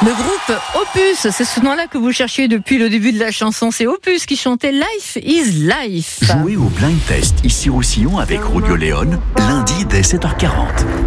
Le groupe Opus, c'est ce nom-là que vous cherchiez depuis le début de la chanson. C'est Opus qui chantait Life is Life. Jouez au Blind Test ici au Roussillon avec Rudio Léon, lundi dès 7h40.